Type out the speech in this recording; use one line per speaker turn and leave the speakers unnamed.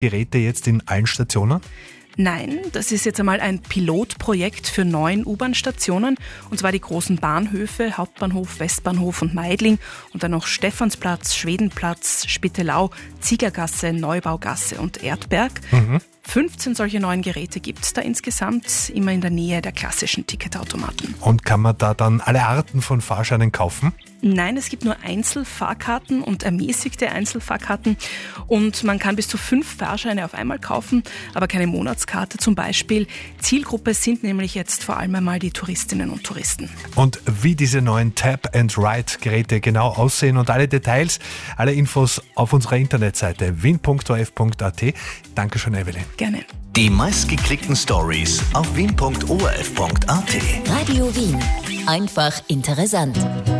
Geräte jetzt in allen Stationen?
Nein, das ist jetzt einmal ein Pilotprojekt für 9 U-Bahn-Stationen, und zwar die großen Bahnhöfe, Hauptbahnhof, Westbahnhof und Meidling und dann noch Stephansplatz, Schwedenplatz, Spittelau, Ziegergasse, Neubaugasse und Erdberg. 15 solche neuen Geräte gibt es da insgesamt, immer in der Nähe der klassischen Ticketautomaten.
Und kann man da dann alle Arten von Fahrscheinen kaufen?
Nein, es gibt nur Einzelfahrkarten und ermäßigte Einzelfahrkarten, und man kann bis zu 5 Fahrscheine auf einmal kaufen, aber keine Monatskarte zum Beispiel. Zielgruppe sind nämlich jetzt vor allem einmal die Touristinnen und Touristen.
Und wie diese neuen Tap-and-Ride-Geräte genau aussehen und alle Details, alle Infos auf unserer Internetseite wien.orf.at. Dankeschön, Evelyn.
Gerne.
Die meistgeklickten Stories auf wien.orf.at.
Radio Wien. Einfach interessant.